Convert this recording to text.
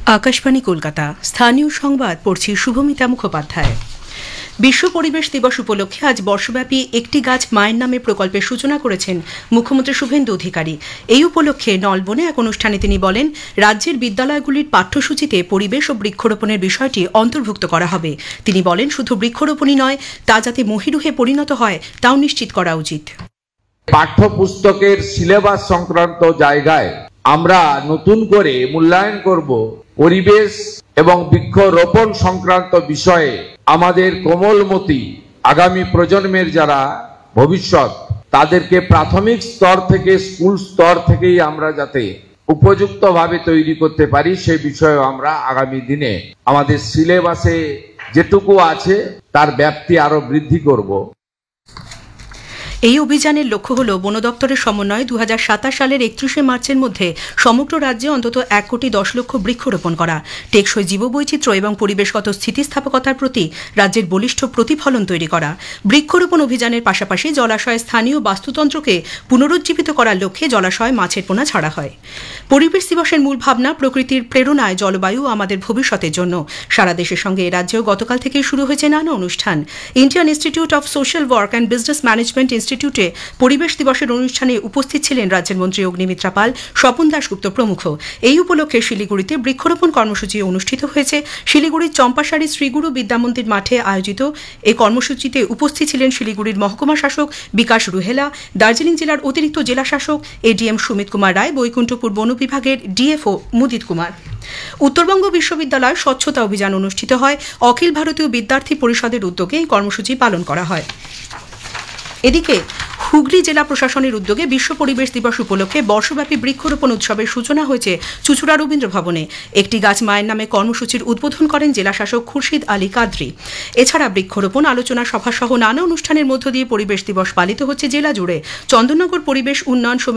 আকাশবাণী কলকাতা স্থানীয় সংবাদ পড়ছি শুভমিতা মুখোপাধ্যায়। বিশ্ব পরিবেশ দিবস উপলক্ষে আজ বর্ষব্যাপী একটি গাছ মায়ের নামে প্রকল্পের সূচনা করেছেন মুখ্যমন্ত্রী শুভেন্দু অধিকারী। এই উপলক্ষে নলবনে এক অনুষ্ঠানে তিনি বলেন, রাজ্যের বিদ্যালয়গুলির পাঠ্যসূচিতে পরিবেশ ও বৃক্ষরোপণের বিষয়টি অন্তর্ভুক্ত করা হবে। তিনি বলেন, শুধু বৃক্ষরোপণই নয়, তা যাতে মহীরুহে পরিণত হয় তাও নিশ্চিত করা উচিত। পাঠ্যপুস্তকের সিলেবাস সংক্রান্ত জায়গায় আমরা নতুন করে মূল্যায়ন করব পরিবেশ এবং বৃক্ষরোপণ সংক্রান্ত বিষয়ে আমাদের কোমলমতি আগামী প্রজন্মের যারা ভবিষ্যৎ, তাদেরকে প্রাথমিক স্তর থেকে স্কুল স্তর থেকেই আমরা যাতে উপযুক্তভাবে তৈরি করতে পারি সে বিষয়ে আমরা আগামী দিনে আমাদের সিলেবাসে যেটুকু আছে তার ব্যাপ্তি আরো বৃদ্ধি করব। এই অভিযানের লক্ষ্য হল বন দপ্তরের সমন্বয়ে 2027 সালের 31শে মার্চের মধ্যে সমগ্র রাজ্যে অন্তত 1,10,00,000 বৃক্ষরোপণ করা, টেকসই জীববৈচিত্র্য এবং পরিবেশগত স্থিতিস্থাপকতার প্রতি রাজ্যের বলিষ্ঠ প্রতিফলন তৈরি করা। বৃক্ষরোপণ অভিযানের পাশাপাশি জলাশয়ে স্থানীয় বাস্তুতন্ত্রকে পুনরুজ্জীবিত করার লক্ষ্যে জলাশয়ে মাছের পোনা ছাড়া হয়। পরিবেশ দিবসের মূল ভাবনা প্রকৃতির প্রেরণায় জলবায়ু আমাদের ভবিষ্যতের জন্য। সারা দেশের সঙ্গে এ রাজ্যেও গতকাল থেকেই শুরু হয়েছে নানা অনুষ্ঠান। Indian institute of social work and business management ইনস্টিটিউটে পরিবেশ দিবসের অনুষ্ঠানে উপস্থিত ছিলেন রাজ্যের মন্ত্রী অগ্নিমিত্রা পাল, স্বপন দাশগুপ্ত প্রমুখ। এই উপলক্ষে শিলিগুড়িতে বৃক্ষরোপণ কর্মসূচি অনুষ্ঠিত হয়েছে। শিলিগুড়ির চম্পাশাড়ি শ্রীগুরু বিদ্যামন্দির মাঠে আয়োজিত এই কর্মসূচিতে উপস্থিত ছিলেন শিলিগুড়ির মহকুমা শাসক বিকাশ রুহেলা, দার্জিলিং জেলার অতিরিক্ত জেলা শাসক এডিএম সুমিত কুমার রায়, বৈকুণ্ঠপুর বন বিভাগের ডিএফও মুদিত কুমার। উত্তরবঙ্গ বিশ্ববিদ্যালয় স্বচ্ছতা অভিযান অনুষ্ঠিত হয়। অখিল ভারতীয় বিদ্যার্থী পরিষদের উদ্যোগে এই কর্মসূচি পালন করা হয়। এদিকে হুগলি জেলা প্রশাসনের উদ্যোগে বিশ্ব পরিবেশ দিবস উপলক্ষে বর্ষব্যাপী বৃক্ষরোপণ উৎসবের সূচনা হয়েছে চুঁচুড়া রবীন্দ্র ভবনে। একটি গাছ মায়ের নামে কর্মসূচির উদ্বোধন করেন জেলা শাসক খুরশিদ আলী কাদরি। এছাড়া বৃক্ষরোপণ, আলোচনা সভা সহ নানা অনুষ্ঠানের মধ্য দিয়ে পরিবেশ দিবস পালিত হচ্ছে জেলা জুড়ে। চন্দননগর পরিবেশ উন্নয়ন